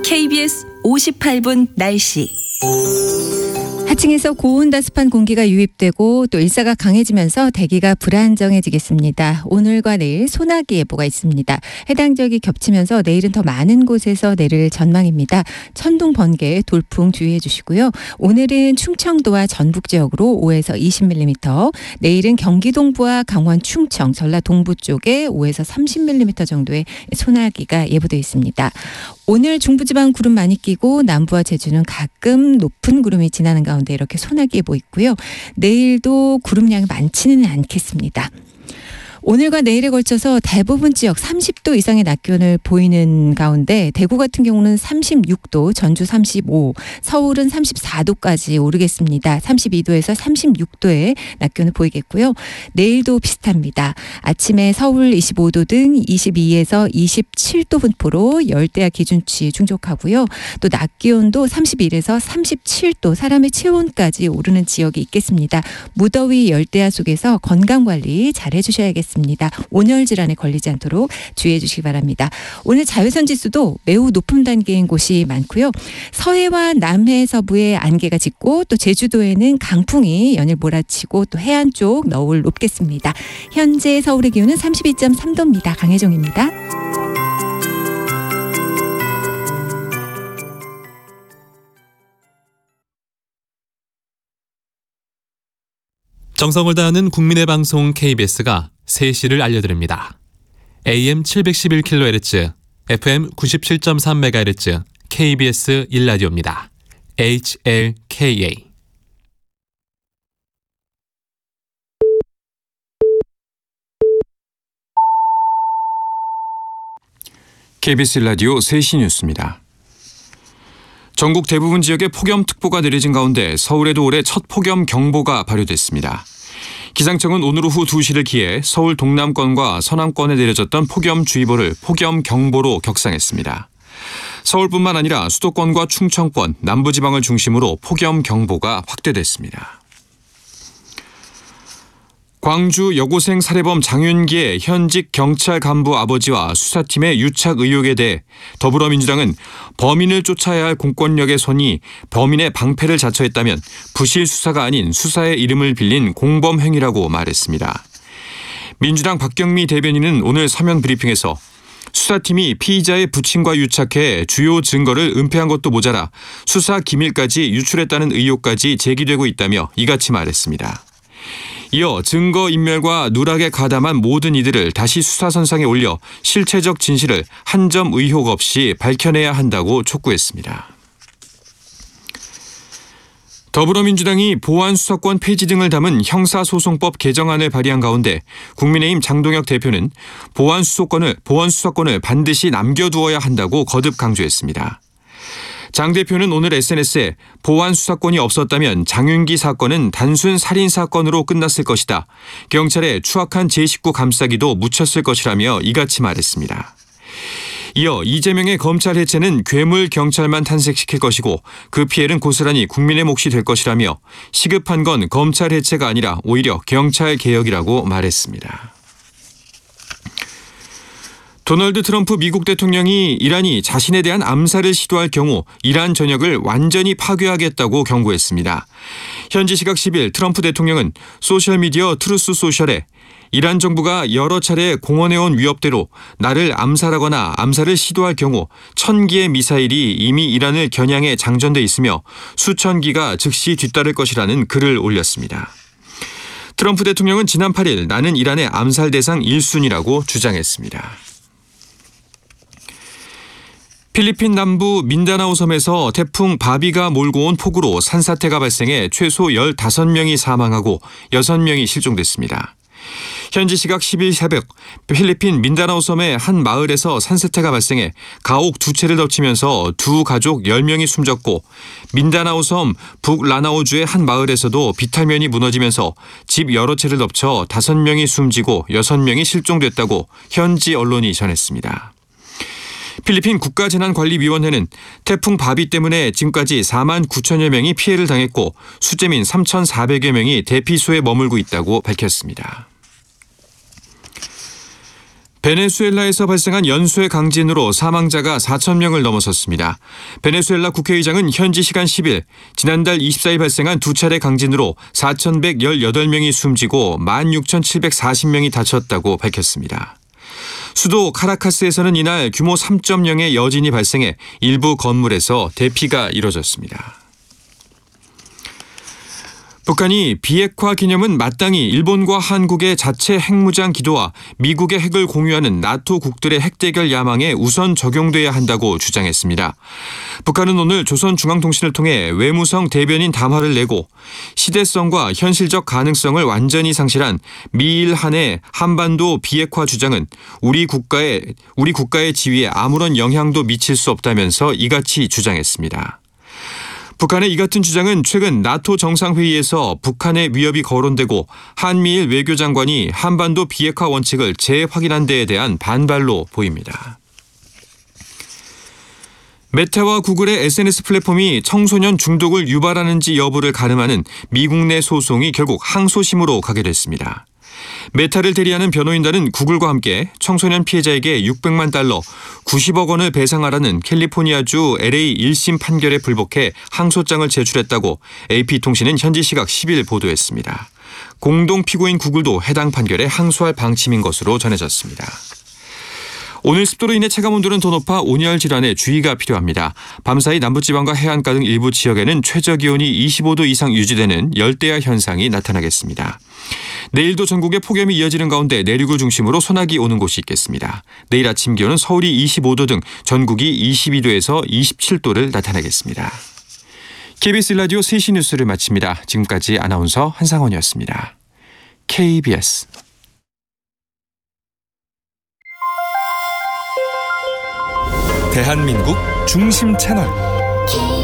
KBS 58분 날씨. 하층에서 고온다습한 공기가 유입되고 또 일사가 강해지면서 대기가 불안정해지겠습니다. 오늘과 내일 소나기 예보가 있습니다. 해당 지역이 겹치면서 내일은 더 많은 곳에서 내릴 전망입니다. 천둥, 번개, 돌풍 주의해 주시고요. 오늘은 충청도와 전북 지역으로 5에서 20mm, 내일은 경기 동부와 강원 충청, 전라 동부 쪽에 5에서 30mm 정도의 소나기가 예보되어 있습니다. 오늘 중부지방 구름 많이 끼고 남부와 제주는 가끔 높은 구름이 지나는 가운데 이렇게 소나기 예보 있고요. 내일도 구름량이 많지는 않겠습니다. 오늘과 내일에 걸쳐서 대부분 지역 30도 이상의 낮 기온을 보이는 가운데 대구 같은 경우는 36도, 전주 35, 서울은 34도까지 오르겠습니다. 32도에서 36도의 낮 기온을 보이겠고요. 내일도 비슷합니다. 아침에 서울 25도 등 22에서 27도 분포로 열대야 기준치 충족하고요. 또 낮 기온도 31에서 37도, 사람의 체온까지 오르는 지역이 있겠습니다. 무더위 열대야 속에서 건강관리 잘 해주셔야겠습니다. 온열 질환에 걸리지 않도록 주의해 주시기 바랍니다. 오늘 자외선 지수도 매우 높은 단계인 곳이 많고요. 서해와 남해 서부에 안개가 짙고 또 제주도에는 강풍이 연일 몰아치고 또 해안 쪽 너울 높겠습니다. 현재 서울의 기온은 32.3도입니다. 강혜정입니다. 정성을 다하는 국민의 방송 KBS가 3시를 알려드립니다. AM 711kHz, FM 97.3MHz, KBS 1라디오입니다. HLKA. KBS 1라디오 3시 뉴스입니다. 전국 대부분 지역에 폭염특보가 내려진 가운데 서울에도 올해 첫 폭염경보가 발효됐습니다. 기상청은 오늘 오후 2시를 기해 서울 동남권과 서남권에 내려졌던 폭염주의보를 폭염경보로 격상했습니다. 서울뿐만 아니라 수도권과 충청권, 남부지방을 중심으로 폭염경보가 확대됐습니다. 광주 여고생 살해범 장윤기의 현직 경찰 간부 아버지와 수사팀의 유착 의혹에 대해 더불어민주당은 범인을 쫓아야 할 공권력의 손이 범인의 방패를 자처했다면 부실 수사가 아닌 수사의 이름을 빌린 공범 행위라고 말했습니다. 민주당 박경미 대변인은 오늘 서면 브리핑에서 수사팀이 피의자의 부친과 유착해 주요 증거를 은폐한 것도 모자라 수사 기밀까지 유출했다는 의혹까지 제기되고 있다며 이같이 말했습니다. 이어 증거인멸과 누락에 가담한 모든 이들을 다시 수사선상에 올려 실체적 진실을 한 점 의혹 없이 밝혀내야 한다고 촉구했습니다. 더불어민주당이 보안수사권 폐지 등을 담은 형사소송법 개정안을 발의한 가운데 국민의힘 장동혁 대표는 보안수사권을 반드시 남겨두어야 한다고 거듭 강조했습니다. 장 대표는 오늘 SNS에 보안수사권이 없었다면 장윤기 사건은 단순 살인사건으로 끝났을 것이다. 경찰의 추악한 제 식구 감싸기도 묻혔을 것이라며 이같이 말했습니다. 이어 이재명의 검찰 해체는 괴물 경찰만 탄생시킬 것이고 그 피해는 고스란히 국민의 몫이 될 것이라며 시급한 건 검찰 해체가 아니라 오히려 경찰 개혁이라고 말했습니다. 도널드 트럼프 미국 대통령이 이란이 자신에 대한 암살을 시도할 경우 이란 전역을 완전히 파괴하겠다고 경고했습니다. 현지 시각 10일 트럼프 대통령은 소셜미디어 트루스 소셜에 이란 정부가 여러 차례 공언해온 위협대로 나를 암살하거나 암살을 시도할 경우 1000기의 미사일이 이미 이란을 겨냥해 장전돼 있으며 수천 기가 즉시 뒤따를 것이라는 글을 올렸습니다. 트럼프 대통령은 지난 8일 나는 이란의 암살 대상 1순위라고 주장했습니다. 필리핀 남부 민다나오 섬에서 태풍 바비가 몰고 온 폭우로 산사태가 발생해 최소 15명이 사망하고 6명이 실종됐습니다. 현지 시각 10일 새벽 필리핀 민다나오 섬의 한 마을에서 산사태가 발생해 가옥 2채를 덮치면서 두 가족 10명이 숨졌고 민다나오 섬 북라나오주의 한 마을에서도 비탈면이 무너지면서 집 여러 채를 덮쳐 5명이 숨지고 6명이 실종됐다고 현지 언론이 전했습니다. 필리핀 국가재난관리위원회는 태풍 바비 때문에 지금까지 4만 9천여 명이 피해를 당했고 수재민 3,400여 명이 대피소에 머물고 있다고 밝혔습니다. 베네수엘라에서 발생한 연쇄 강진으로 사망자가 4,000명을 넘어섰습니다. 베네수엘라 국회의장은 현지 시간 10일 지난달 24일 발생한 두 차례 강진으로 4,118명이 숨지고 16,740명이 다쳤다고 밝혔습니다. 수도 카라카스에서는 이날 규모 3.0의 여진이 발생해 일부 건물에서 대피가 이뤄졌습니다. 북한이 비핵화 기념은 마땅히 일본과 한국의 자체 핵무장 기도와 미국의 핵을 공유하는 나토 국들의 핵대결 야망에 우선 적용돼야 한다고 주장했습니다. 북한은 오늘 조선중앙통신을 통해 외무성 대변인 담화를 내고 시대성과 현실적 가능성을 완전히 상실한 미일 한의 한반도 비핵화 주장은 우리 국가의 지위에 아무런 영향도 미칠 수 없다면서 이같이 주장했습니다. 북한의 이 같은 주장은 최근 나토 정상회의에서 북한의 위협이 거론되고 한미일 외교장관이 한반도 비핵화 원칙을 재확인한 데에 대한 반발로 보입니다. 메타와 구글의 SNS 플랫폼이 청소년 중독을 유발하는지 여부를 가름하는 미국 내 소송이 결국 항소심으로 가게 됐습니다. 메타를 대리하는 변호인단은 구글과 함께 청소년 피해자에게 600만 달러, 90억 원을 배상하라는 캘리포니아주 LA 1심 판결에 불복해 항소장을 제출했다고 AP통신은 현지 시각 10일 보도했습니다. 공동 피고인 구글도 해당 판결에 항소할 방침인 것으로 전해졌습니다. 오늘 습도로 인해 체감온도는 더 높아 온열 질환에 주의가 필요합니다. 밤사이 남부지방과 해안가 등 일부 지역에는 최저기온이 25도 이상 유지되는 열대야 현상이 나타나겠습니다. 내일도 전국에 폭염이 이어지는 가운데 내륙을 중심으로 소나기 오는 곳이 있겠습니다. 내일 아침 기온은 서울이 25도 등 전국이 22도에서 27도를 나타내겠습니다. KBS 라디오 3시 뉴스를 마칩니다. 지금까지 아나운서 한상원이었습니다. KBS 대한민국 중심 채널